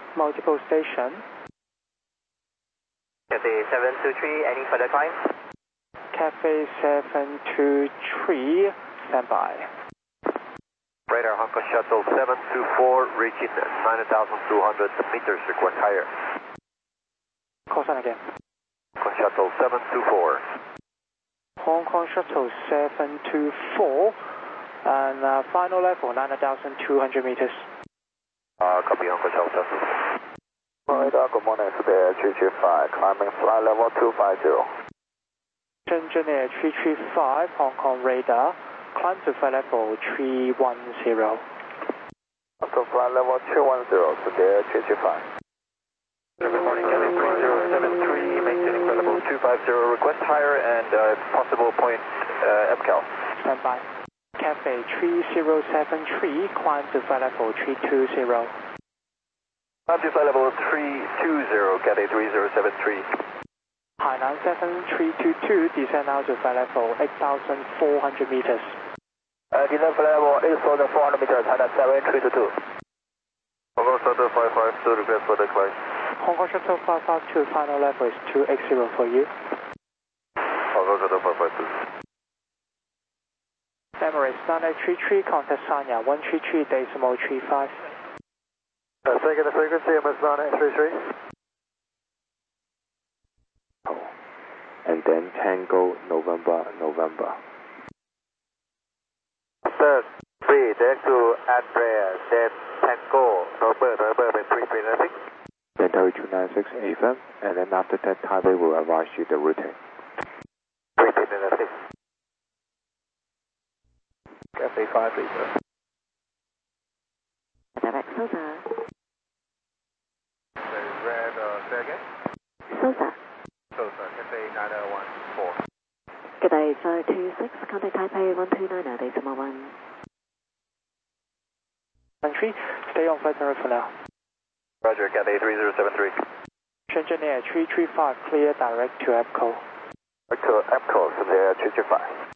multiple station. Cafe 723, any further climb? Cafe 723, standby. Radar Hong Kong Shuttle 724, reaching 9,200 meters, request higher. Call sign again. Hong Kong Shuttle 724. Hong Kong Shuttle 724, and final level 9,200 meters. Copy Hong Kong Shuttle 724. Radar, good morning, Siberian 335, climbing flight level 250. Engineer 335, Hong Kong radar, climb to flight level 310. To flight level 210, Siberian 335. Good morning, Cafe 3073, maintaining flight level 250, request higher and possible point MCAL. Standby. Cafe 3073, climb to flight level 320. Climb to flight level 320, Cafe 3073. Hainan 7322, descend now to flight level 8,400 meters. Descend flight level 8,400 meters, Hainan 7322. Hong Kong Shuttle 552, request for the climb. Hong Kong Shuttle 552, final level is 280 for you. Hong Kong Shuttle 552. Emirates 9833, contact Sanya 133.35. Second frequency, Emirates 9833. And then Tango, November. Third, 3, direct to Andrea, then Tango, November, then 3396. Then Tower 296 AFM, and then after that, Taipei will advise you the routing. 3396. Cafe 530. Direct Sosa. Red, say again? Sosa. Sosa, Cafe 9014. Good day, 526, contact Taipei 129.801. Entry, stay on flight mirror for now. Roger, Cafe 3073. Engineer 335, clear direct to EPCO. Direct to EPCO, Siberian 335.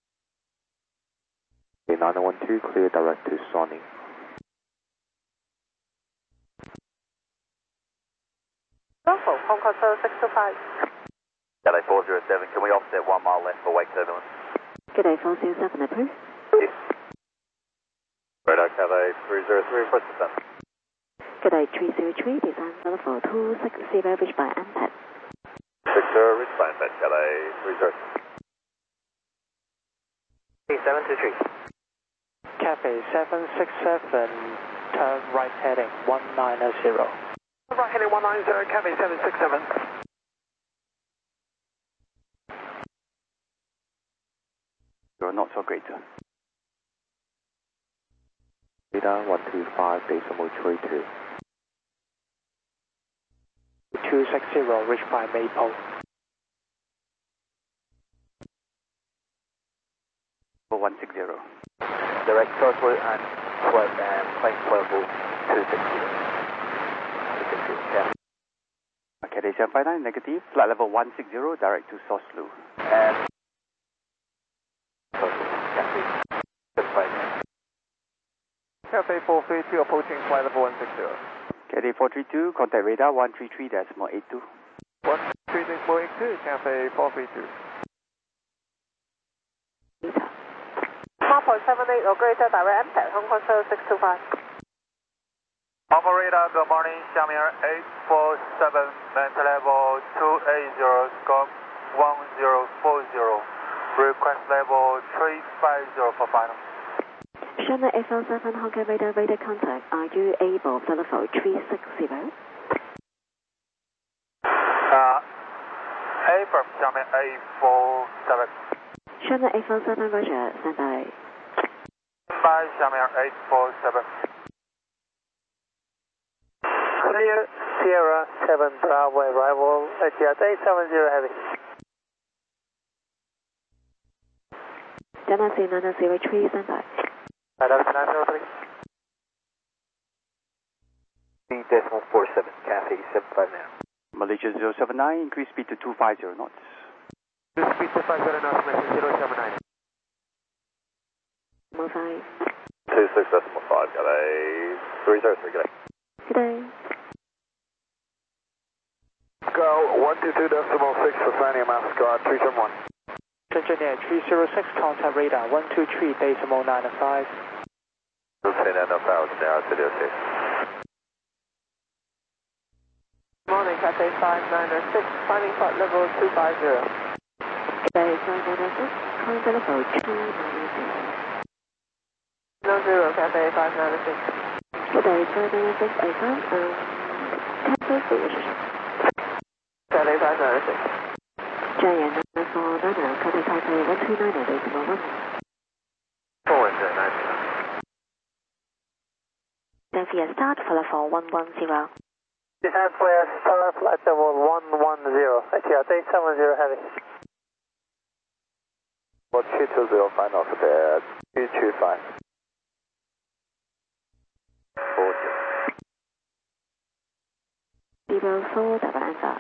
912, clear direct to Sony. Hong Kong Shuttle 625. LA 407, can we offset 1 mile left for wake turbulence? Good day, 407, approved. Yes. Radar Cafe 303, request descent. Good day, 303, descend level 260, reached by MPET. Victor, reach by MPET, LA 303. 723. Cafe 767, turn right heading 190. Right heading 190, Cafe 767. You're not so great. Radar 125.32. 260, reached by Maple. 160. Direct southward and flight and plane level 260. Yeah. Okay, 759, negative. Flight level 160, direct to Soslu. And Cafe 759. Cafe 432, approaching flight level 160. Cafe 432, contact radar 133.82. 133.82, Cafe 432. Marple 78 or greater, direct MPET, Hong Kong Shuttle 625. Hong Kong radar, good morning, Xiaomi 847, mental level 280, scope 1040, request level 350 for final. China 847, Hong Kong radar contact. Are you able to level 360? From Xiaomi 847. China 847, Roger, standby. By Xiaomi 847. Clear Sierra 7 Bravo arrival at Jet 870 heavy. Genesee 903, standby. That's 903. Decimal 47, Cafe 759. Malaysia 079, increase speed to 250 knots. Speed 250 knots, message 079. Move 5. 26.5, got a 303, good day. Good day. Moscow, 122.6 for Fania Moscow, 371. Engineer 306, contact radar 123.95. Morning, Cathay 5906, climbing flight level 250. Cathay 5906, contact level 290. 0, Cathay 5906. Cathay 5906, A5, cancel for restriction. Cathay 5906. Giant 9499, contact Taipei 129.1. Forward, 9. Then via start, follow for 110. Descent via star flight level 110. ATR 870 heavy. 220 final for the 225. 04, double answer.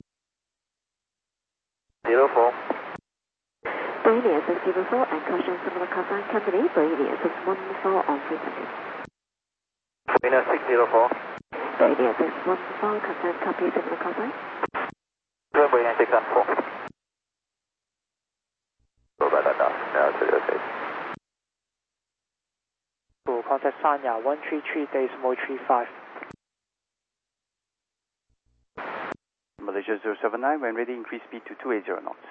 04. Brainiac 604 and caution similar cosign company, Brainiac 614 on frequency. Brainiac 604. Brainiac 614, consent copy similar cosign. Brainiac 614. Go by that now, now to the face. Contact Sanya 133.35. Malaysia 079, when ready, increase speed to 280 knots.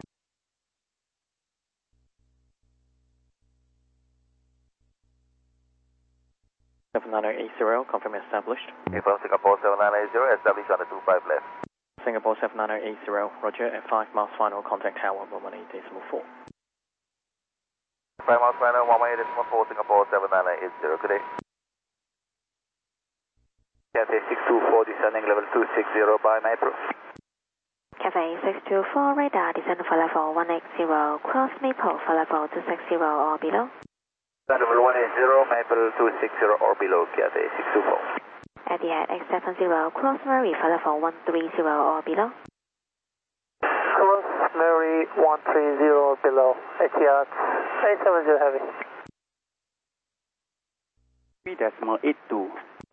Confirm established. From Singapore 7980, established on the 25 left. Singapore 7980, roger, at 5 miles final, contact tower 118.4. 5 miles final, 118.4, Singapore 7980, good day. Cathay 624, descending level 260 by Maple. Cathay 624, radar, descend for level 180, cross Maple for level 260 or below. Level 180, Maple 260 or below, Cathay 624. Etihad X70, cross Murray for level 130 or below. Cross Mary 130 below. ATR 870 heavy. 3.82.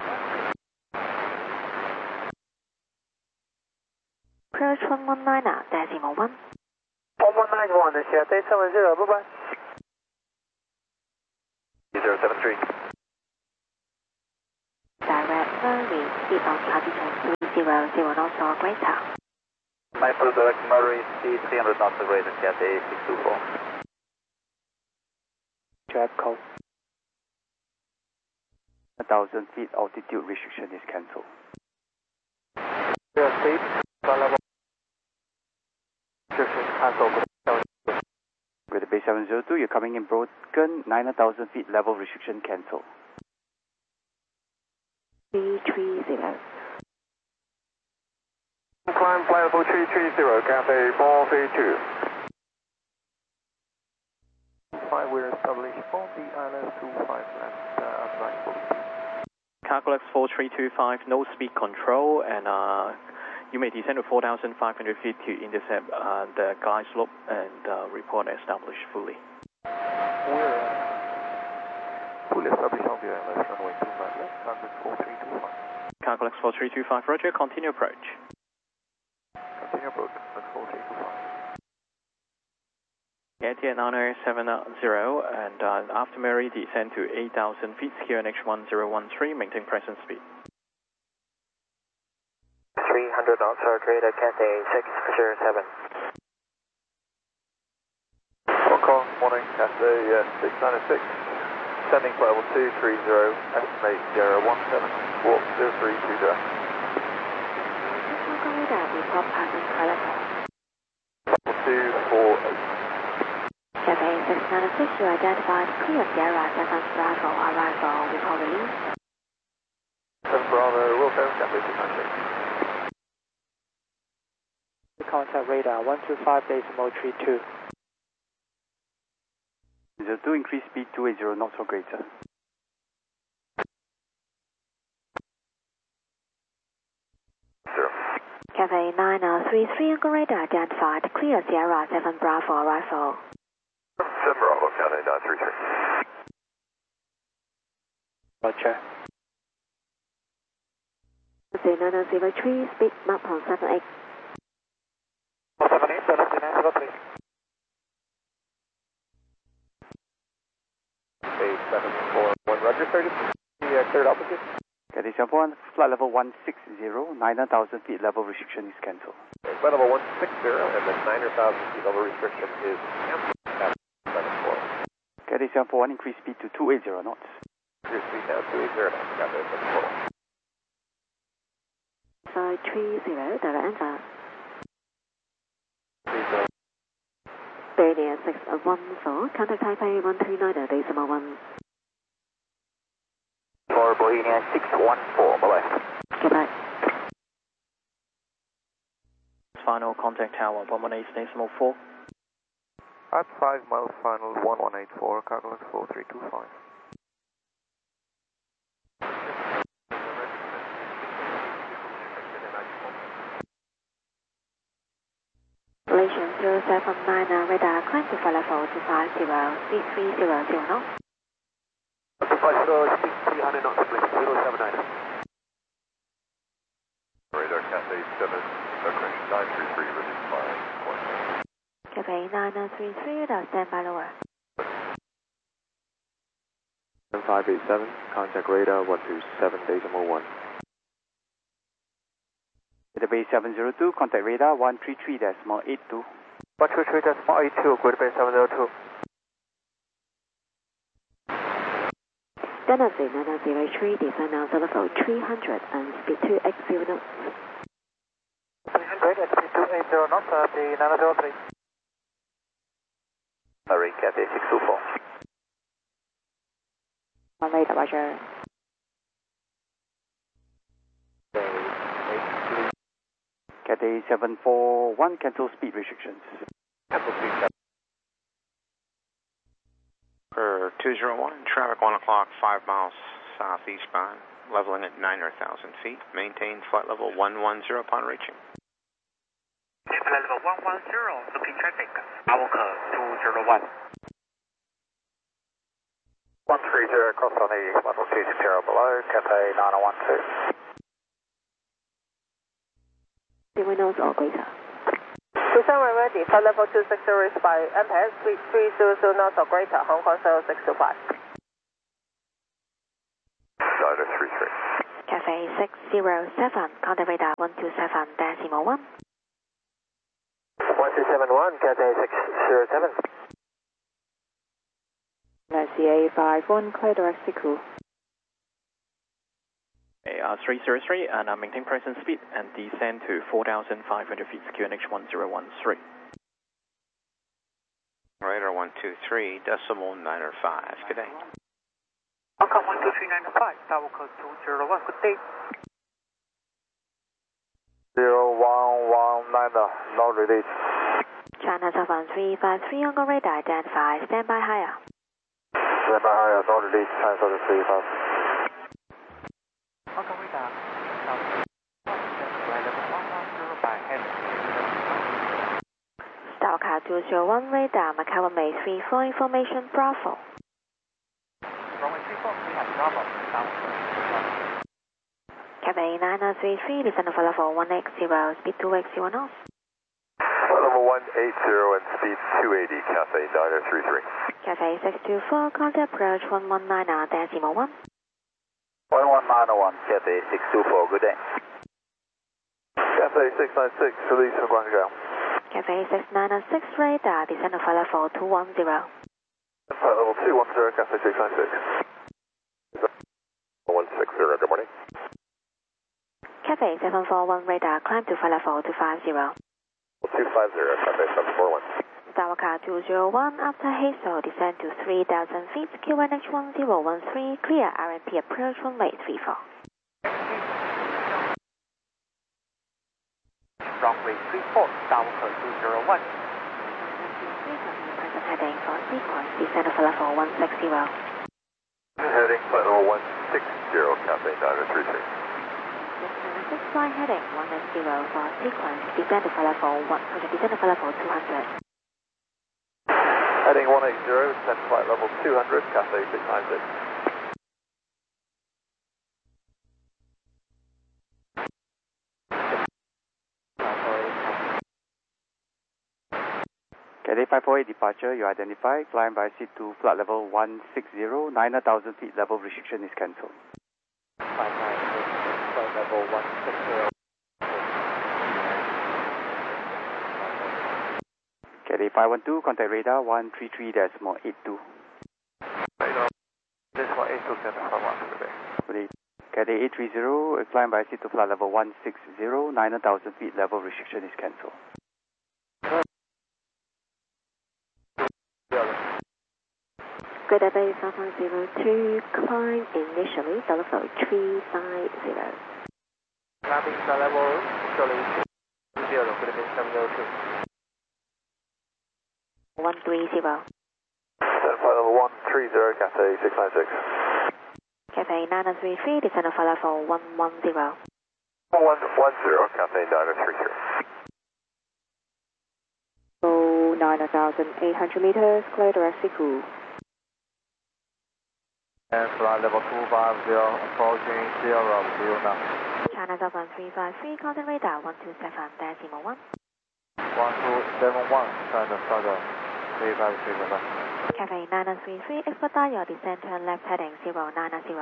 Approach 119, decimal 1. 1191, ATR 870, bye bye. 073. Direct Murray, speed on altitude 300 knots or greater. Maple direct Murray, speed 300 knots or greater, Cathay 624. Jet code. 1,000 feet altitude restriction is cancelled. Your speed, level. Restriction cancelled. With the base 702, you're coming in broken, 9,000 feet level restriction cancelled. 330. Climb flight level 330, Cathay 432. We're established on the island 25 left, upright 42. Calculus 4325, no speed control, and you may descend to 4,500 feet to intercept the glide slope and report established fully. We're fully established on the island, runway 25 left, Calculus 4325. Calculus 4325, roger, continue approach. Continue approach, Calculus 4325. Etihad 9070, and after Mary, descend to 8,000 feet, QNH 1013, maintain present speed. 300 knots, radar Cathay 607. Hong Kong, morning, Cathay 696. Sending flight level 230, estimate 017, walk 0320. Hong Kong radar, report passing high level. Level 248. Cathay 696, you identified clear Sierra 7 Bravo arrival, report release. 7 Bravo, welcome, Cathay 696. Contact radar 125.32. 02, increase speed 280 knots or greater. Cathay 9033, Uncle radar identified clear Sierra 7 Bravo arrival. 7 Bravo, Cathay 933. Roger. 0903, speed map on 78. 78, Dennis 0903. 8741, Roger, 30, cleared altitude. Cathay 741, flight level 160, 9,000 feet level restriction is cancelled. Flight level 160 and the 9,000 feet level restriction is cancelled. Cathay 741, increase speed to 280 knots. Increase speed now 280 knots, Cathay 741. 530, direct answer. Belia 614, contact Taipei 139.1. For Bohemia 614, bye-bye. Goodbye. Final contact tower 118.4. At 5 miles final 1184, Catalan 4325. Malaysian 079 radar, climb to flight level 250, speed 300 knots. 250, speed 300 knots, please, 079. Radar Cathay 7, correction 933, release 5. Cathay 933, radar standby lower. 587, contact radar 127.1. Cathay 702, contact radar 133.82. 123.82, Greater Bay 702. Dennis 903, descend now to level 300 and speed 280 knots. 300 and speed 280 knots, the 903. Marine Cathay 624. On radar, roger. Cathay 741, cancel speed restrictions. Cancel speed. For 201, traffic 1 o'clock, 5 miles southeastbound, leveling at 9,000 feet. Maintain flight level 110 upon reaching. Flight level 110, looking traffic. Awaka 201. 130, cross on the level 260 below, Cathay 9012. 0 knots or greater. Descent when ready, flight level 260 is by MPS, speed 300 knots or greater, Hong Kong 0625. Data 33. Cathay 607, contact radar 127.1. 1271, Cathay 607. CA51, clear direct Siku. 303 and maintain present speed and descend to 4,500 feet, QNH 1013. Radar 123, decimal 905. Good day. Welcome 12395, tower code 201, good day. 0119, no release. China Southern 353 on go radar, identify, standby higher. Standby higher, no release, China Southern 35. Welcome radar. Flight level 110 by heading. Stalker 201 radar, Macau May 34 information, Bravo. Runway 34, we have Bravo, tower code 201. Cathay 9033, descend for level 180, speed 280 knots. Level 180 and speed 280, Cathay 933. Cathay 624, contact approach 119.1. 11901, Cathay 624, good day. Cathay 696, release from Guangzhou. Cathay 696 radar, descend for level 210. Flight level 210, Cathay 696. 160, good morning. Cathay 741 radar, climb to flight level 250. 250, Cathay 741. Tower 201, after Hazel, descend to 3,000 feet, QNH 1013, clear RMP approach runway 34. Runway 34, tower code 201. Present heading for sequence, descend for level 160. Heading flight level 160, Cathay 933. Flight heading 180 for sequence, descend for level 200. Heading 180, descend flight level 200, Cathay 696. Cathay 548 departure, you identify, flying by seat to flight level 160, 9,000 feet level restriction is cancelled. Flight level 160. Cathay 512, contact radar 133.82. Radar, this 182 Cathay 512 today. Good day. Cathay 830, flying by seat to flight level 160, 9,000 feet level restriction is cancelled. Good day, 5502, climb initially, level 350. Climbing level, initially 30, good day 702. 130. Flight level 130, Cathay 696. Cathay 933, descend to flight level 110. 110, Cathay 933. So 9,800 meters, clear direct Siku. And flight level 250, approaching 0 now. China Southern 353, contact radar 127.1. 1271, China Southern 353. Cathay 933, expedite your descent, turn left heading 090.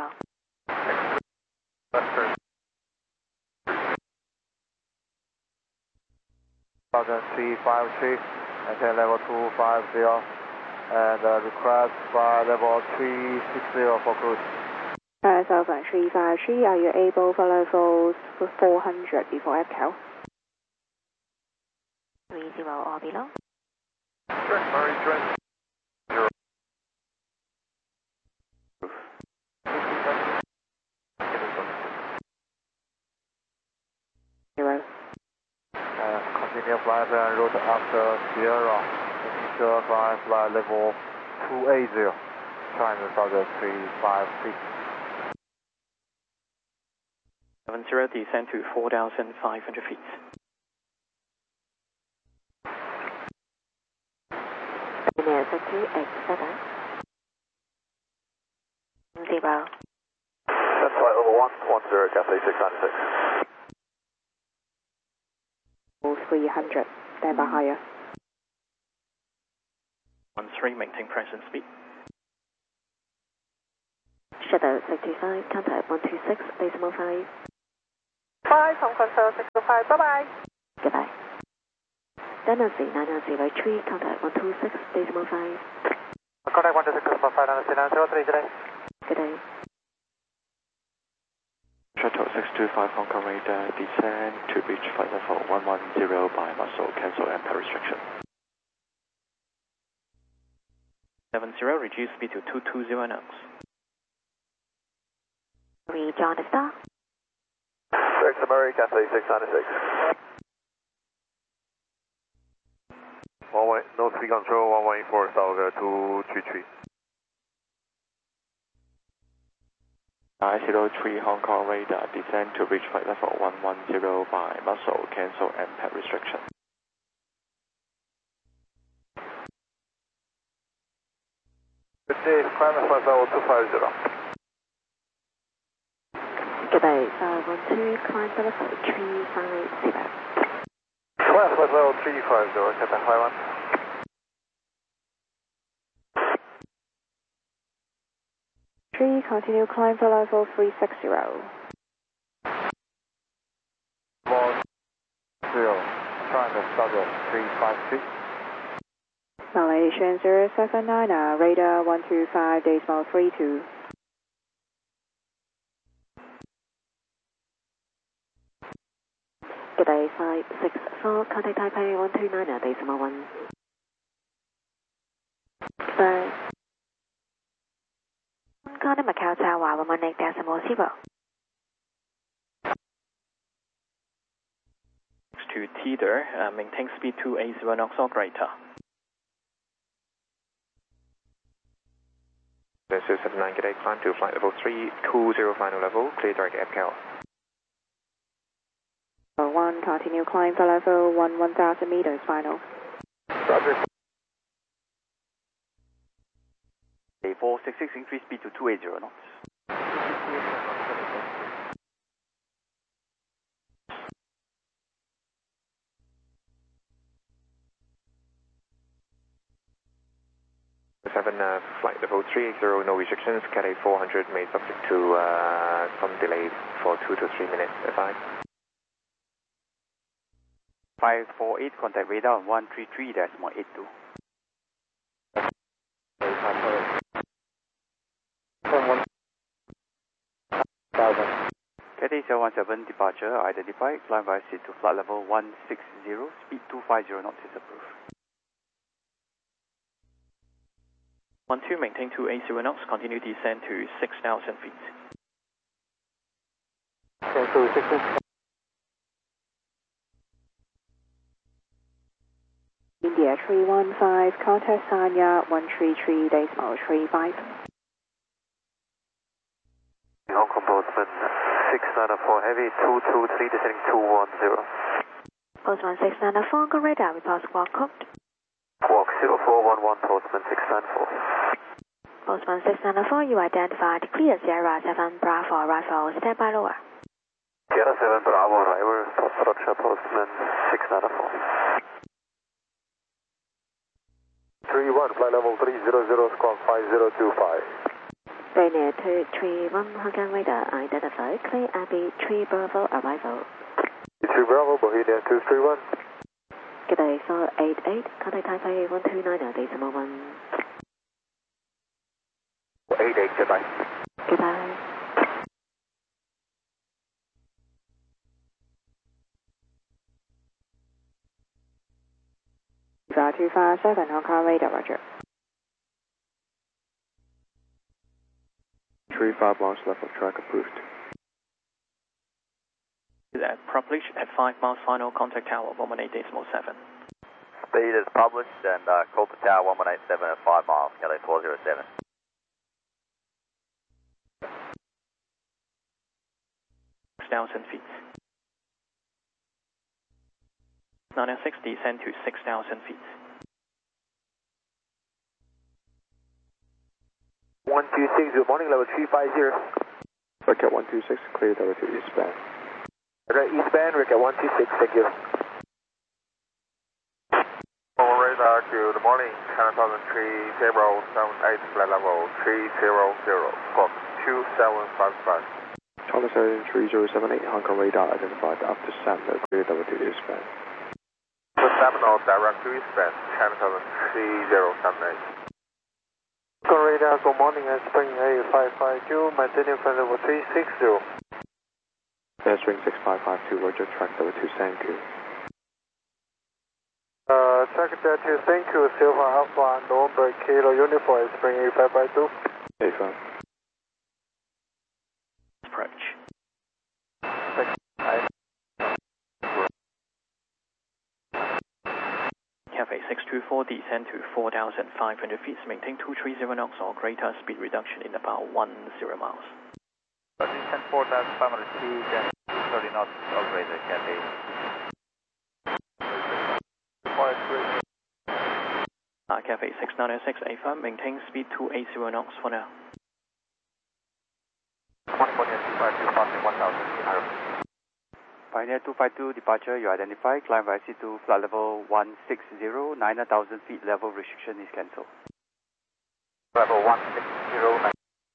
Southern 353, maintain level 250, and request flight level 360 for cruise. Southern 353, are you able for level 400 before FCAL? 30 or below. Murray, trend. 0. Continue flight and route after Sierra. Initial flight level 280. China Southern 353. 70, descend to 4,500 feet. Near 287. 0. That's flight level 110, Cathay 696. 300, stand by higher. 13, maintain present speed. Shadow 65, contact 126.5. 5 from control 625, bye-bye. Goodbye. Dynasty 903, contact 126.5. Contact 126.5, Dynasty 903, good day. Good day. Shuttle 625 Hong Kong radar, descend to reach flight level 110 by muscle, cancel and power restriction. 70, reduce speed to 220 knots. Rejoin the star. Rex Murray, Cathay 696. No speed control, 114, South 233. 903 Hong Kong radar, descend to reach flight level 110 by muscle, cancel and pad restriction. Good day, climb flight level 250. Good day, 512, climb the level 350. Climb flight level 350, Cathay 51. 3, continue climb to level 360. 0, China Southern 353. Malaysian 079, radar 125.32. Good day, 564, contact Taipei 129.1. Bye. Contact Macau Tower 118.0. To Teeter, maintain speed 280 knots or greater. This is 79, good day, climb to flight level 320 final level, clear direct FCAL. 1, continue climb to level 1,000 meters final. Roger. 466, increase speed to 280 knots. 7, flight level 380, no restrictions, Cathay 400 may subject to some delay for 2 to 3 minutes, FI. 548, contact radar 133.82. Cathay 717 departure identified, climb via seat to flight level 160, speed 250 knots is approved. 12, maintain 280 knots, continue descent to 6,000 feet. India 315, contact Sanya 133.35. Hong Kong Postman 694 Heavy 223 descending 210. Postman 694, Hong Kong radar, report squawk code. Squawk 0411 Postman 694. Postman 694, you identified clear Sierra 7 Bravo arrival, stand by lower. Sierra 7 Bravo arrival, Roger Postman 694. 31, flight level 300, squawk 5025. Rainier 231, Hong Kong radar, identified clear Abbey 3 Bravo arrival. 3 Bravo, Bohemian 231. G'day 488, contact Taipei 129.1. 88, goodbye. Goodbye. Eva 257, Hong Kong radar, Roger. 35 miles left of track approved. Published at 5 miles, final contact tower 118.7. Speed is published and call to tower 117 at 5 miles, Cathay 407. 6,000 feet. 906, descend to 6,000 feet. 126, good morning, level 350. Rocket 126, clear director eastbound. Okay, eastbound, Rocket 126, thank you. Radar, good morning, China 303078, flight level 300, squawk 2755. China 3078, Hong Kong radar identified after Sandler, clear director eastbound. The terminal direct to eastbound, China 3078. Hong Kong radar, good morning, Spring A552, maintaining flight level 360. Airstream 6552, Roger, track level 2, thank you. Track to thank you, Silver Alpha, November Kilo Uniform, Spring A552. A5. Approach. Cathay 624, descend to 4,500 feet, maintain 230 knots or greater, speed reduction in about 10 miles. Descend 4,500 feet and 30 knots or greater, Cathay. Cathay 6906, A firm, maintain speed 280 knots for now. Pioneer 252 departure, you identify, climb via C2, flight level 160, 9,000 feet, level restriction is cancelled. Level 160,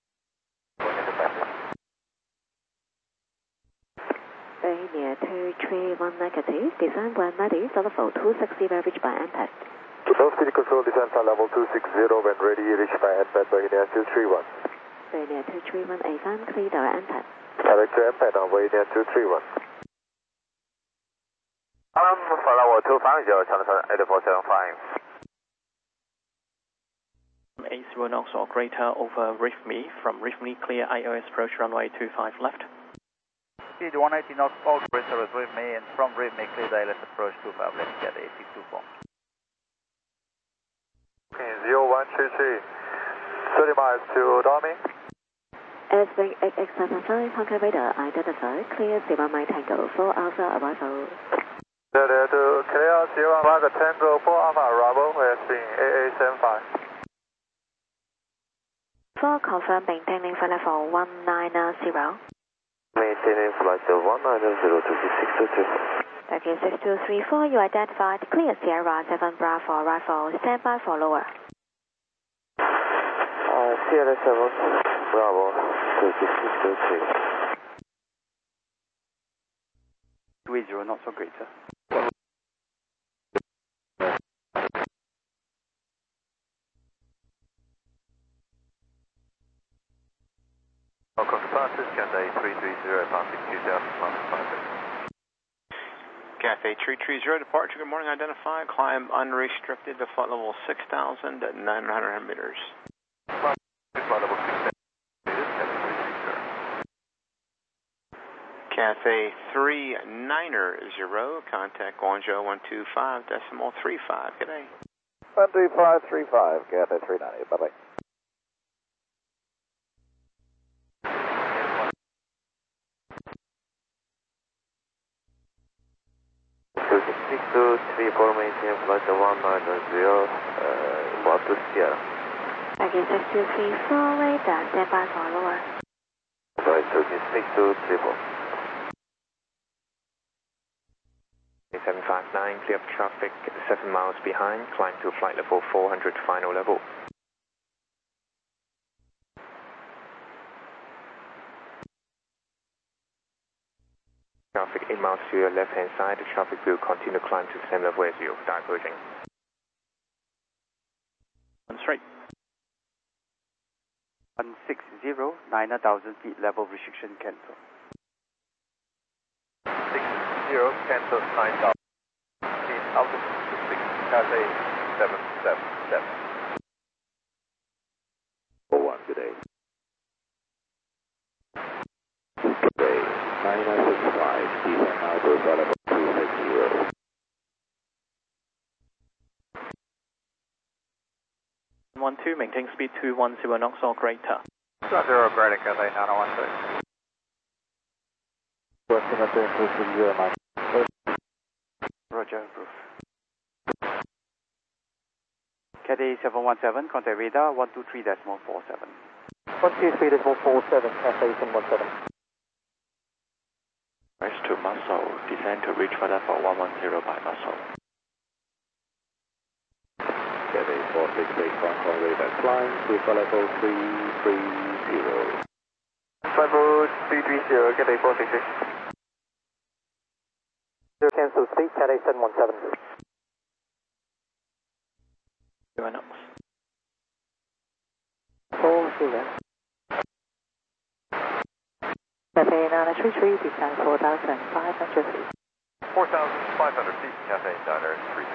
Rainier 231 negative, descend 190, flight level 260, reached by impact. Low speed control, descent flight level 260, when ready, reach by impact, Bohemian 231. Rainier 231 A1, clear direct impact. Direct to impact on Bohemian 231. Flight level 250, China 8475. 80 knots or greater over RIFME, from RIFME clear IOS approach runway 25 left. Speed 180 knots, all greater with RIFME, and from RIFME clear ILS approach 25 left, Cathay 8624. Okay, 0133, 30 miles to Dormy. Spring XX75, Hong Kong radar, identified, clear 0 Mike Tango, 4 Alpha arrival. To clear 0 Mike Tango, 4 Alpha arrival, Spring AA75. 4 confirm, maintaining flight level 190. Maintaining flight level 190 to 622. Thank you, 6234, you identified, clear Sierra 7 Bravo arrival, stand by for lower. Sierra 7, Bravo, 2623. 20 knots or greater. Hong Kong departures, Cathay 330, passing 2000 miles 5 Cathay 330, departure, good morning, identified, climb unrestricted to flight level 6,900 meters. Flight level 6,000 meters, Cathay 330. Cathay 390, contact Guangzhou 125.35, good day. 12535, Cathay 390, bye-bye. maintain flight 190, what to Sierra. Baggage 6234, radar, stand by for lower. Right, Turkey 6234. 759, clear of traffic, 7 miles behind, climb to flight level 400, final level. Traffic 8 miles to your left hand side, the traffic will continue to climb to the same level as you, diverging. One straight. 160, 9,000 feet level restriction cancel. 60, cancel 9,000 feet, altitude 6, Cathay 777. 41, good day. Good day, 9965, descend now to flight level 260. 12, maintain speed 210 knots or greater. 0 greater, Cathay 916. Working at 260 Roger, proof. Cathay 717, contact radar 123.47. 123.47, Cathay 717. Rise to Muscle, descend to reach flight level 110 by Muscle. Cathay 468, Hong Kong radar, climb to flight level 330. Level 330, Cathay 466. Cancel speed, Cathay 717. 0 knots. 40. Cathay 933, descend 4,500 feet. 4,500 feet, Cathay 933.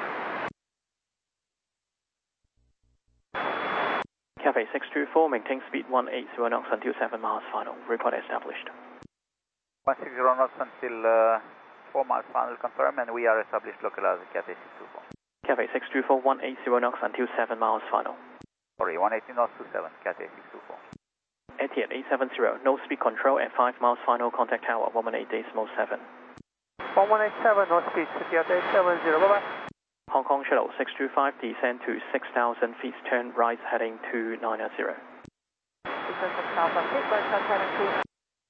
Cathay 624, maintain speed 180 knots until 7 miles final. Report established. 160 knots until 4 miles final confirm, and we are established local as Cathay 624. Cathay 624, 180 knots until 7 miles final. Sorry, 180 knots to 7, Cathay 624. Etihad 870, no speed control at 5 miles final, contact tower 118.7. 1187, no speed, Etihad 870, bye-bye. Hong Kong Shuttle 625, descend to 6,000 feet, turn right heading to 900. Descend 6,000 feet, right turn heading to...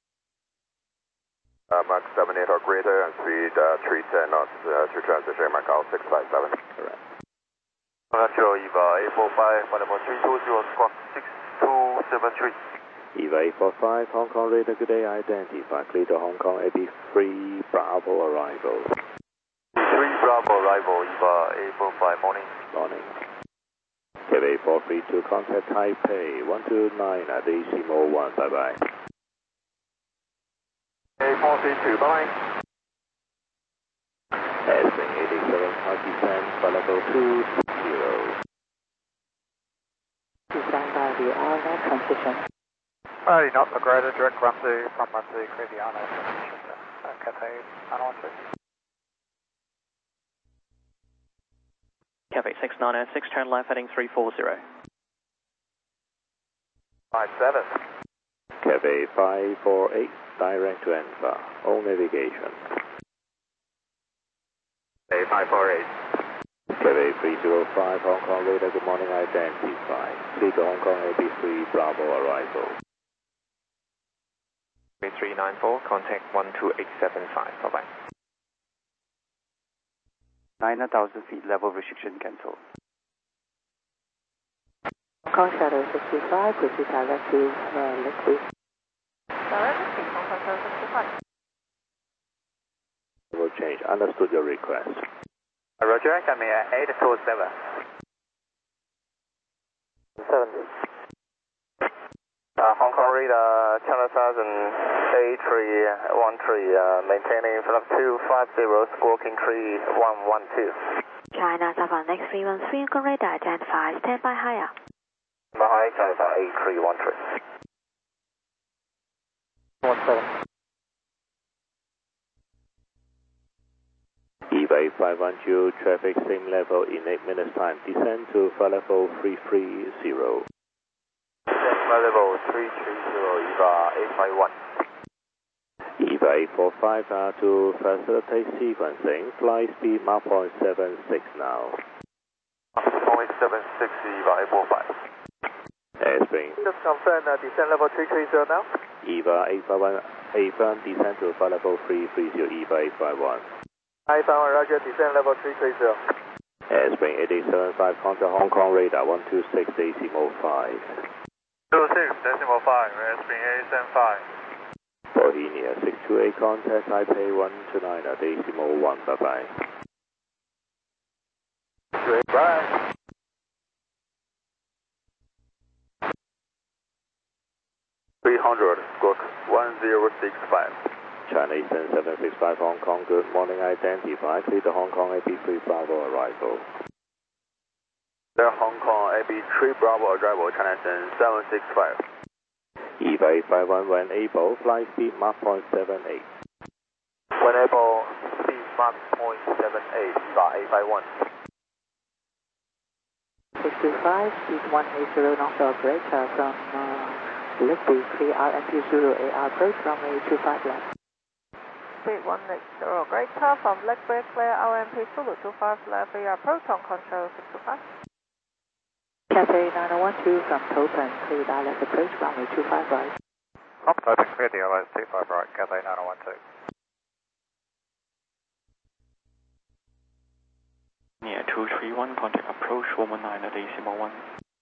Mach 78 or greater and speed 310 knots to transition Macau 657. Correct. Natural EVA 845, flight level 320, squawk 6273. EVA 845, Hong Kong radar, good day, identify, clear to Hong Kong AB3, Bravo arrival. 3 Bravo arrival, EVA 845, morning. Morning. Cathay 432, contact Taipei 129 at Decimo 1, bye-bye. 432, bye. Passing 87, hard descent, flight level 260. Descend by the RNA transition. 30 knots or greater, direct run to Criviano, Cathay 916. Cathay 6906, turn left heading 340. 57. Cathay 548, direct to Alpha, all navigation. Cathay 548. Cathay 305, Hong Kong radar, good morning, identify. Clear to Hong Kong AB3, Bravo arrival. 3394, contact 12875, bye-bye. 9,000 feet level restriction cancel. Hong Kong Shadow 65, proceed direct to Liquid. Direct to Hong Kong Shadow 65. Will change. Understood your request. Roger, coming at 827. 70. Hong Kong radar, China 1000, A313, maintaining flight 250, squawking 3112. China Southern next 313, Hong Kong radar, identify, stand by higher. Mahai, China A313. 17. eBay 512, traffic same level in 8 minutes time. Descend to flight level 330. Flight level 330, EVA 851. EVA 845 to facilitate sequencing. Flight speed Mach 0.76 now. Only 76, EVA 845. Airspeed. Just confirm descent level 330 now. EVA 851, A1 descend to flight level 330, EVA 851. 851, Roger, descent level 330. Airspeed 875, contact Hong Kong radar 126 decimal 5. 26 decimal 5, airspeed 875. Bohemia 628, contact Taipei 129 decimal 1, bye bye. Great, bye. Squawk 1065. China Eastern 765 Hong Kong, good morning, identify, clear the Hong Kong AB3 Bravo arrival. There, Hong Kong AB3 Bravo arrival, China Eastern 765. EVA 851, when able, flight speed Mach 0.78. When able, speed Mach 0.78, EVA 851. 65, speed 180 knots operator from Liquid, clear RMP 0 AR approach, runway 25 left. Speed 180, greater from Liquid, clear RMP Zulu 25 left, approach Hong Kong Shadow 625. Cathay 9012 from Topin, clear direct approach, runway 25 right. Topin, clear DLS 25 right, Cathay 9012. Near 231, contact approach 119 decimal 1.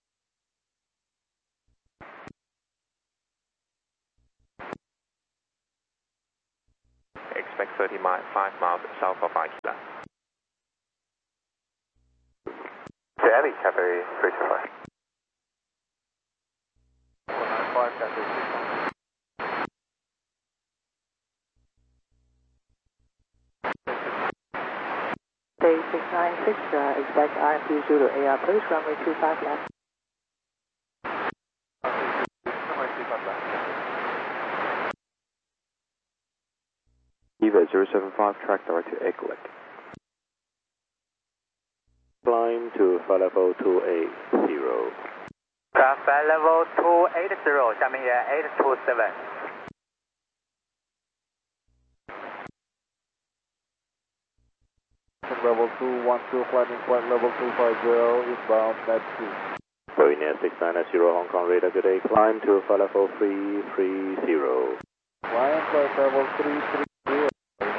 Expect 5 miles south of Aquila. Delhi, Cathay 325. 195, Cathay 600. Day 696, expect RMP 0 AR approach, runway 25 left. Runway 25 left. EVA 075, track direct to Eglet. Climb to flight level 280. Flight level 280, 下面也 827. Level 212, flight level 250, eastbound, net 2. Bohemia 690, Hong Kong radar, good day. Climb to flight level 330. Flying flight level 330,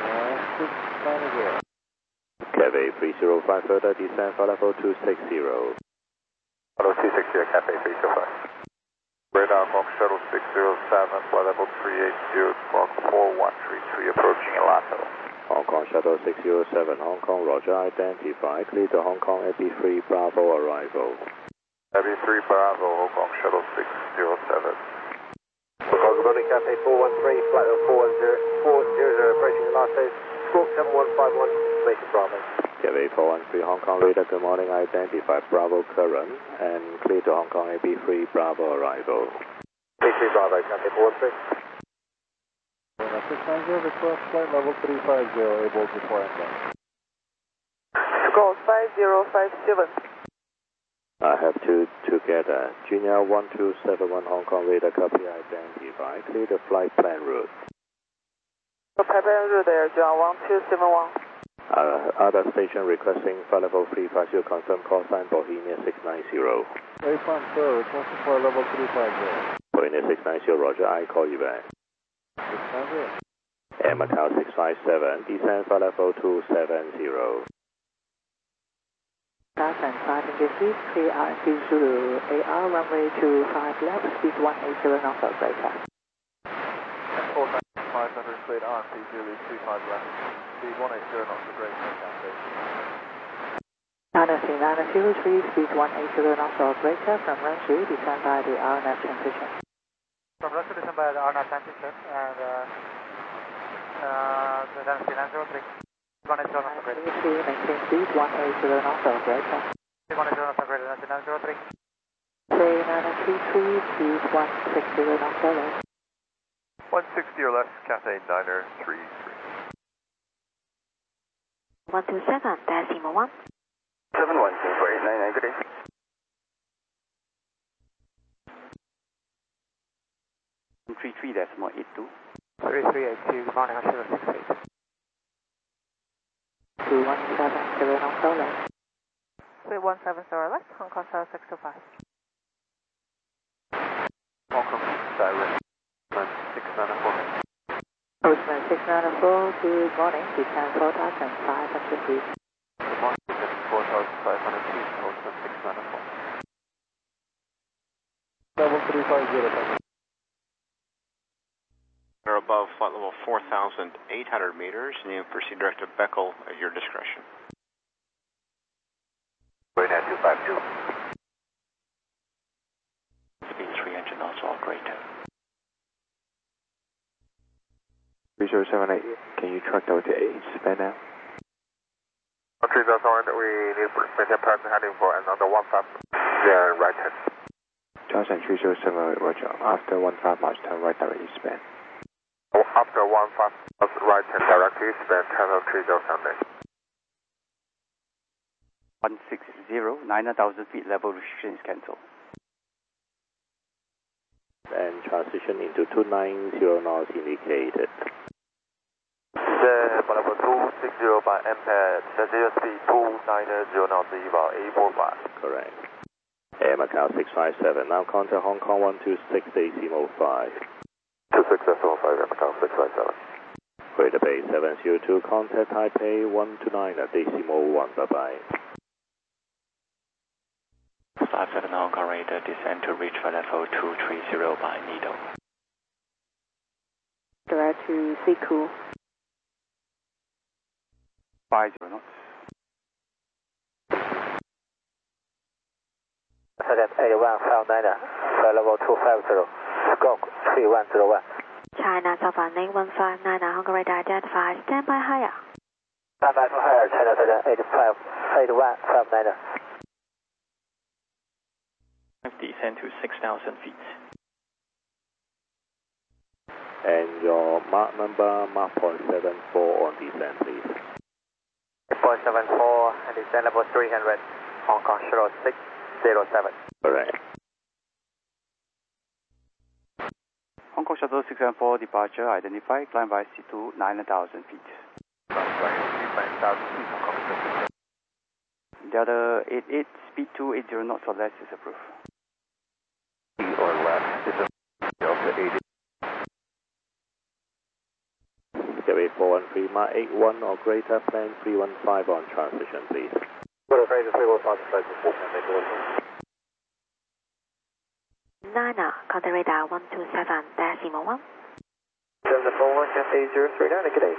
690. Cathay 305, further descend flight level 260. Auto 260, Cathay 305. Radar Fox Shuttle 607, flight level 380, squawk 4133, approaching Lato. Hong Kong Shuttle 607, Hong Kong, roger, identify, clear to Hong Kong AB3 Bravo arrival. AB3 Bravo, Hong Kong Shuttle 607. Hong Kong Building Cathay 413, flight level 400, approaching Lato, squawk 7151, make a Bravo. Cathay 413, Hong Kong radar, good morning, identify Bravo current and clear to Hong Kong AB3 Bravo arrival. AB3 Bravo, Cathay 413. 690, request flight level 350, able to fly and Score 5057. I have two together. Junior 1271 Hong Kong radar, copy, identify, clear the flight plan route. Taipei route there, John 1271. Other station requesting flight level 350, confirm call sign Bohemia 690. A1, sir, requesting flight level 350. Bohemia 690, roger, I call you back. 690. Air Macau 657, descend flight level 270. 1,500 feet, 3 RMP Zulu AR, runway 25 left, speed 180 knots operator. 4,500 cleared RMP Zulu 25 left, speed 180 knots operator, Cathay. 903, speed 180 knots operator, from runway, descend by the RNF transition. From runway, descend by the RNF transition, and the 903. 180 knots operator. Maintain speed 180 knots operator. 180 knots operator, 903. Say 933, speed 160 knots operator. 160 or less, Cathay 933. 127.1. 7124899, good day. Three 82. 3382, good morning, Oscilla 68. 2170 knots operator. 3170 left, Hong Kong Tower 625. Hong Kong direct, 694. Postman 694, good morning, descend 4,500 feet. Good morning, descend 4,500 feet, Postman 694. Level 350. Or above flight level 4,800 meters, and you proceed direct to Beckel at your discretion. Going at 252. Speed 300 knots or greater. 3078, can you track Delta 8 spare now? 3001, we need maintain present heading for another 15, then right hand. Charles and 3078, roger. After 15 miles, turn right direct eastbound. After 15, right hand direct eastbound, channel 3078. 160, 9,000 feet level restriction is cancelled. And transition into 290 knots indicated. For level 260 by Ampere, zero speed 290 knots, about 845. Correct. Air Macau 657, now contact Hong Kong 126.5. 26.5, Air Macau 657. Greater Bay 702, contact Taipei 129.1, bye-bye. 57 Hong Kong radar, descend to reach flight level 230 by Nido. Direct to Siku. 50 knots. Second 8159, flight level 250, scope 3101. China Southbound 8159 Hong Kong radar identified, stand by higher. Stand by for higher, China Southern 8159. Descend to 6,000 feet. And your mark number, mark point 74 on descent, please. 0.74 and descend level 300, Hong Kong Shuttle 607. Correct. Hong Kong Shuttle 674 departure identified, climb by C2 9,000 feet. 9,000 feet, Hong Kong Shuttle. Delta 88, speed 280 knots or less is approved. Or left is a Delta 80. Gateway 413, mark 81 or greater, plan 315 on transition, please. Good, afraid 315 transition. Nana, contact radar 127.1. 741, Cathay 039, good day.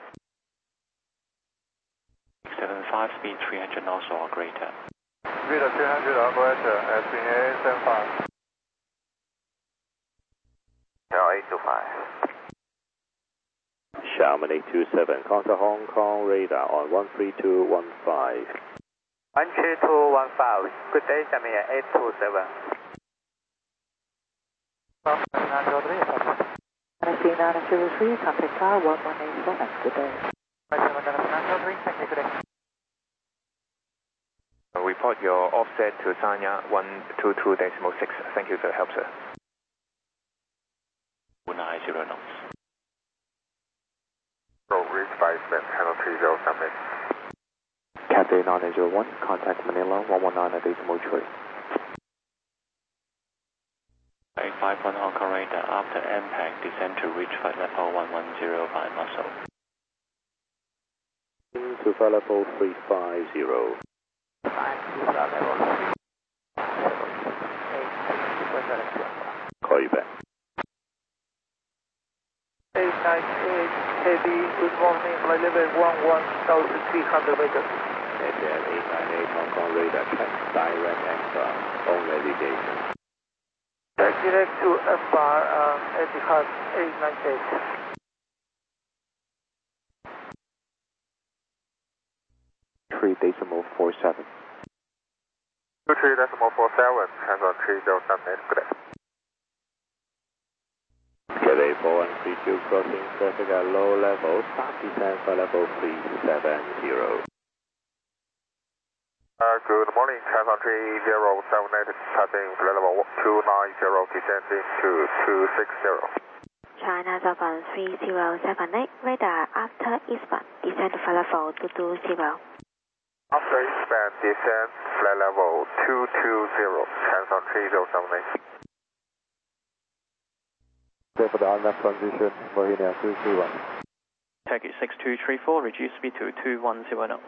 75, speed 300 knots or greater. Speed of 300 or greater, SBA 75. L825. Xiaomi 827, contact Hong Kong radar on 13215. 13215, good day, Xiaomi 827. 903, contact car 1187, good day. 903, thank you, good day. Report your offset to Sanya 122.6. Thank you for the help, sir. 290 knots. Reach 5 spin, channel 3078. Cathay 901, contact Manila 119.3. 851 Hong Kong radar, after impact, descend to reach flight level 110 by muscle. To flight level 350. 5. ground level 3. Call you back. 898 heavy, good morning, flight level 11,300 meters. ATM 898 Hong Kong radar check, direct and ground, on navigation. Direct to FR Etihad 898. 3.47. 23.47, transfer 307 good day. Cathay 4132 crossing traffic at low level, start descent for level 370. Good morning, transfer 3078, passing flight level 290, descending to 260. China Southern 3078, radar after eastbound, descend to flight level 220. After eastbound, descend flight level 220, transfer 3078. For the on-left transition, Bohemia 231. Turkey 6234, reduce speed to 210 knots.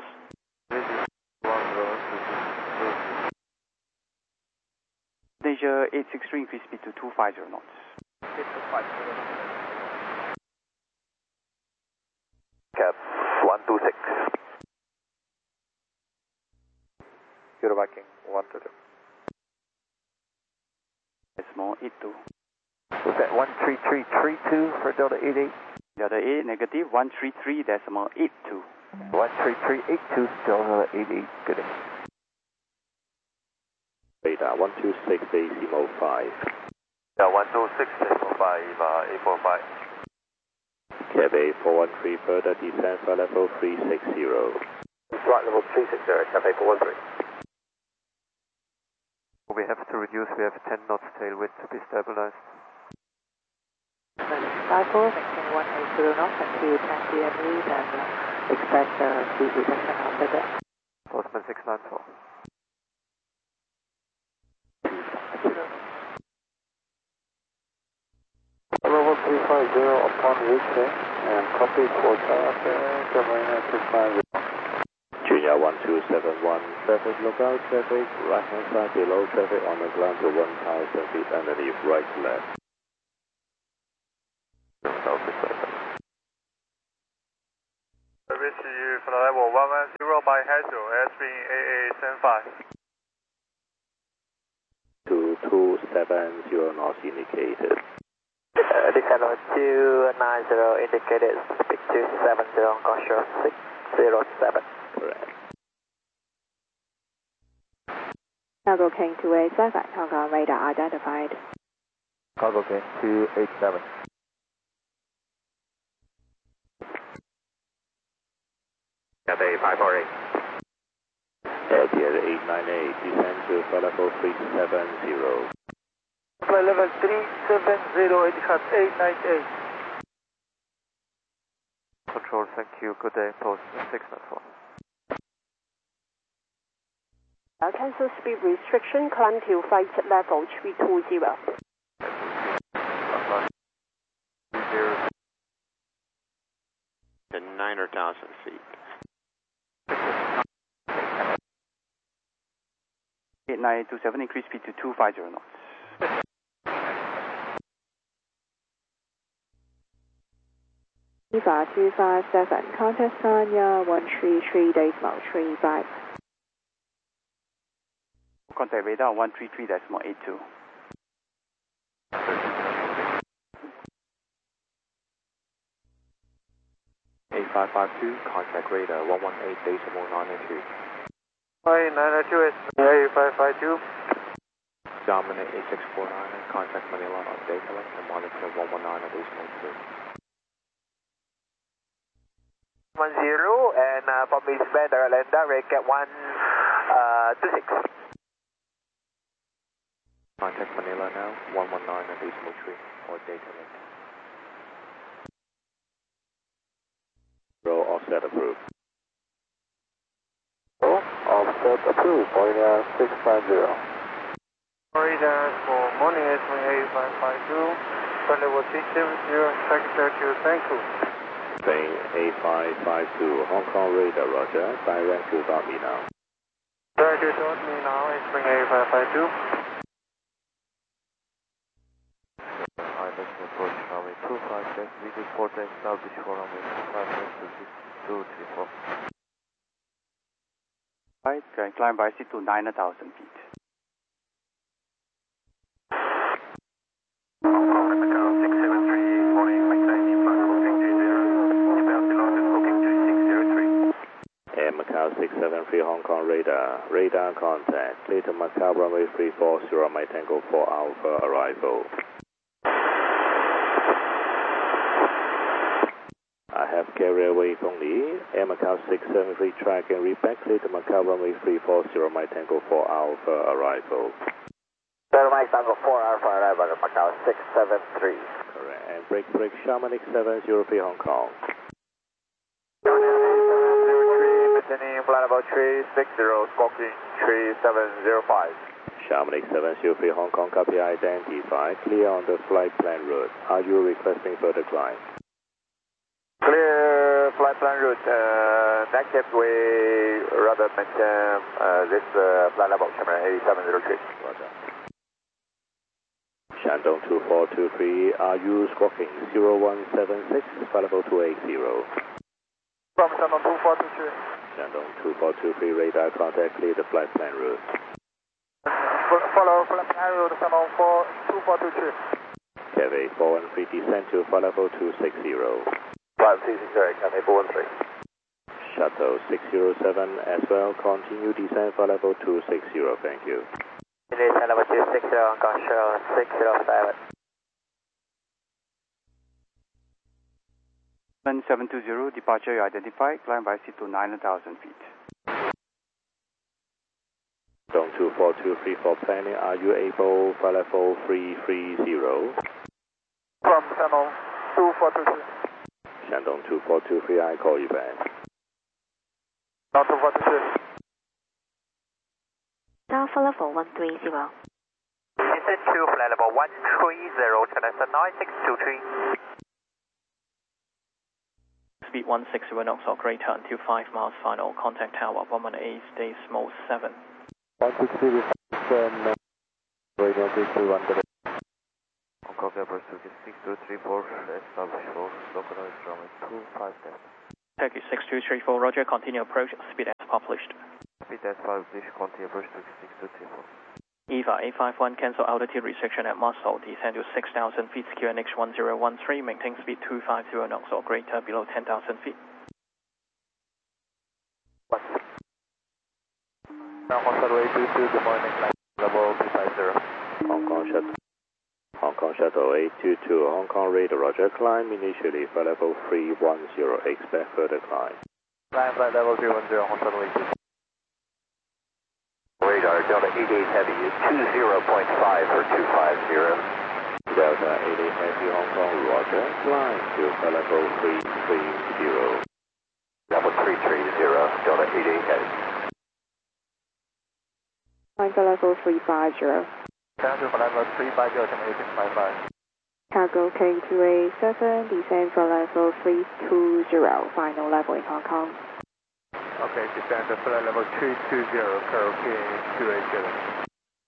Malaysia 863, increase speed to 250 knots. Cap 126. Euro Viking 122. Decimal 82. Was that 13332 for Delta 88? Delta 8 negative 133.82. 13382 Delta 88, good day. Radar 126.5. Yeah, 126.5, 845. Cathay 413 further descent for level 360. Flight level 360, Cathay 413. We have to reduce, we have 10 knots tail width to be stabilized. 54, maintain 180 knots until 10 CME, then expect speed reduction after that. Postman 694. Level 350 upon reaching, and copy for Carolina 650. Junior 1271, traffic lookout, traffic right hand side below, traffic on the ground to 1,000 feet underneath, right left. Reach you for level 110 by Hazel, Airspeed AA75. 2270 knots indicated. Descend 290 indicated, speed 270, Gosher 607. Correct. Cargo King 287, Hong Kong radar identified. Cargo King 287. Cathay 548. Etihad 898, descend to flight level 370. Flight level 370, Etihad 898. Control, thank you, good day, post 694. Cancel speed restriction, climb to flight level 320. To 9,000 feet. 8927, increase speed to 250 knots. Eva 257, contact Sanya 133.35. Contact radar 133.82. 8552, contact radar 118.982. Hi, 992 is 8552. Dominant 8649, contact Manila on data link and monitor 119.83. 10 and from East Bend, direct direct at 126. Contact Manila now, 119.3 or data link. Roll offset approved. Offset approved, Bohemia 650. Radar for morning S18 8552, flight level 370, sector to Thankful. Spain 8552, Hong Kong radar, roger, direct to Bami now. Direct Roger, told me now, it's Spring 8552. I must approach runway 25, left, legal 4 times, establish for runway 25, left, 234. Right, climb by seat to 9,000 feet. Macau 673, morning, maintain flight booking 20, inbound to London booking 2603. Air Macau 673 Hong Kong radar contact, clear to Macau runway 340, Mike Tango 4 Alpha arrival. I have carrier wave only, Air Macau 673 track and reback, clear to Macau runway 340, Mike Tango 4 Alpha arrival. Mike Tango 4 Alpha arrival at Macau 673. Correct, and break Chamonix 70 Hong Kong. Maintaining flight level 360, squawking 3705. Chamonix 703 Hong Kong, copy identified, clear on the flight plan route. Are you requesting further climb? Clear flight plan route. Next step we rather maintain this flight level, Chamonix 8703. Roger. Shandong 2423, are you squawking 0176, flight level 280? From Shandong 2423. Shandong 2423, radar contact, clear the flight plan route. Follow flight plan route, Shandong 2423. Cathay 413, descend to flight level 260. 5260, Cathay 413. Shuttle 607 as well, continue descent flight level 260, thank you. Descent level 260, Hong Kong Shell 607. 720, departure you identified, climb by seat to 9,000 feet. Dong 2423 for planning, are you able flight level 330? From Shandong 2423. Shandong 2423, I call you back. Now 2423. Alpha level 130. Descent to flight level 130, China 9623. Speed 160 knots or greater until 5 miles final. Contact tower 118, decimal 7. 160, radio 321. Hong Kong Airport 6234, establish for local noise runway 25 left. Turkey 6234, roger, continue approach, speed as published. Speed as published, continue approach to 6234. EVA 851, cancel altitude restriction at Muscle, descend to 6,000 feet, QNH 1013, maintain speed 250 knots or greater below 10,000 feet. Now Hong Kong Shuttle 822, good morning, level 250. Hong Kong Shuttle 822, Hong Kong radar, roger, climb initially for level 310, expect further climb. Climb flight level 310, Hong Shuttle 822. Radar, Delta 88 Heavy is 20.5 for 250. Delta 88 Heavy Hong Kong, roger, climb to level 330. Level 330, Delta 88 Heavy. Climb for level 350. Down to level 350, Channel 8655. Cargo K287, descend for level 320, final level in Hong Kong. Okay, descend to flight level 320, Cargo K287.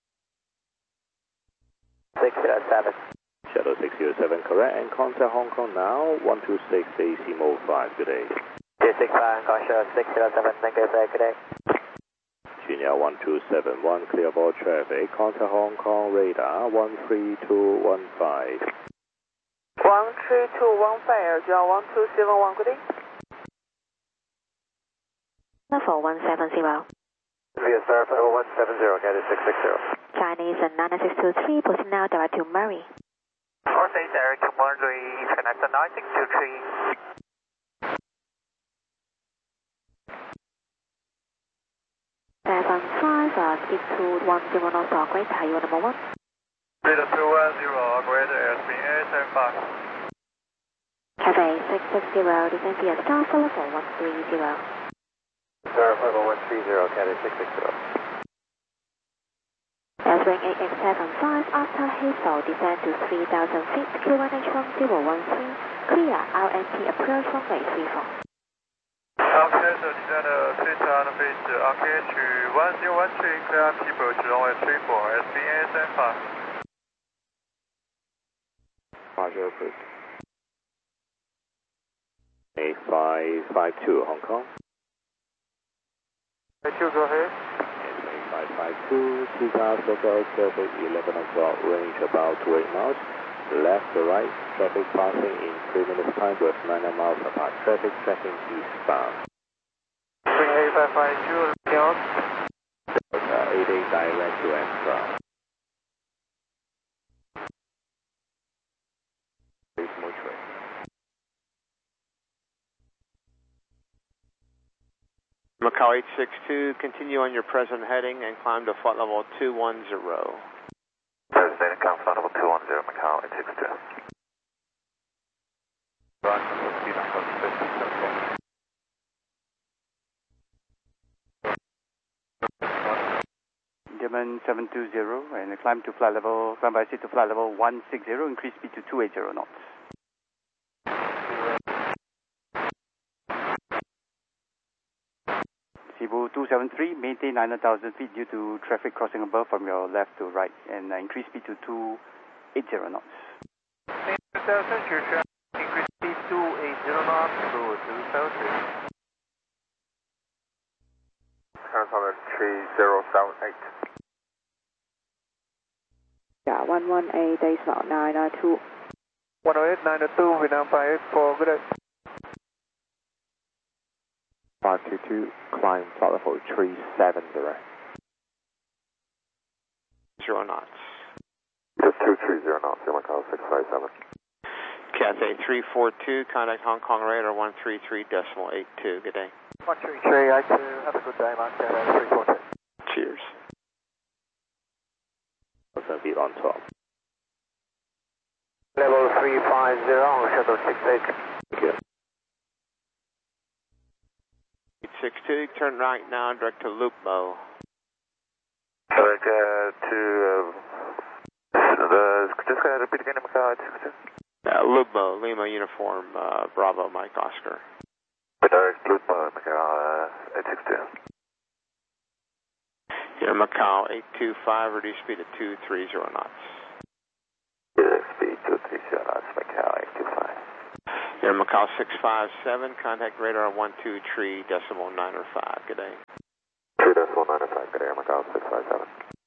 607. Shuttle 607, correct, and contact Hong Kong now, 126 AC mode 5, good day. 265, Hong Kong Shuttle 607, thank you, sir, good day. Junior 1271, clear for traffic, contact Hong Kong radar 13215. 13215, Air John 1271, good day. Level 170. VSR level 170, Cathay 660. Chinese 9623, proceed now direct to Murray. Horse 8, Eric, Murray, China 9623. 75, speed 210 knots or greater, you are number 1. Speed 210, greater, airspeed 875. Cathay 660, descend via Star for level 130. Star level 130, Cathay 660. Airswing 8875, after Heathrow, descend to 3,000 feet, QNH 1013, clear, RNT approach runway 34. Option Central Designer 3 on base RKH 1013, clear people to runway 34, SBA SN5. Roger, please. 8552 Hong Kong. 82, go ahead. 8552, 2 cars, local traffic 11 o'clock, range about 28 miles. Left to right, traffic passing in 3 minutes time with 9 miles apart. Traffic tracking eastbound. 8552, Leon. 88 direct to Accra. Please move train. Macau 862, continue on your present heading and climb to flight level 210. President, account flight level 210, Macau 862. German 720 and climb to flight level, climb by seat to flight level 160, increase speed to 280 knots. Cebu 273, maintain 9,000 feet due to traffic crossing above from your left to right and increase speed to 280 knots. 2000, increase speed 280 knots to 273. Transformer 3078. Yeah, 118, decimal 992. 10892, Vietnam 584, good day. 522, climb flight level 370. 0 knots. Just 230 knots, Macau 657. Cathay 342, contact Hong Kong radar 133.82. Good day. 13382, have a good day, Mark. 342. Cheers. 1,000 feet on top. Level 350, shuttle 68. Thank you. 862, turn right now, direct to Lupmo. Direct just going to repeat again, Macau 862. Lupmo, Lima Uniform, Bravo, Mike Oscar. Direct Lupmo, Macau 862. Here, Macau 825, reduce speed to 230 knots. Speed 230 knots, Macau 825. Here, Macau 657, contact radar 123.905. Good day. 3.905, good day, Macau 657.